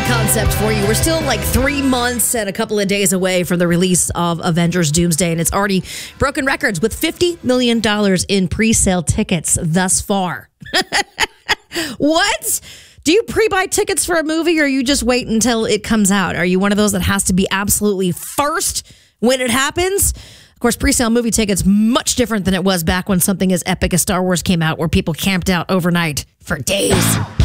concept for you. We're still like 3 months and a couple of days away from the release of Avengers Doomsday, and it's already broken records with $50 million in pre-sale tickets thus far. What? Do you pre-buy tickets for a movie, or you just wait until it comes out? Are you one of those that has to be absolutely first when it happens? Of course, pre-sale movie tickets, much different than it was back when something as epic as Star Wars came out, where people camped out overnight for days.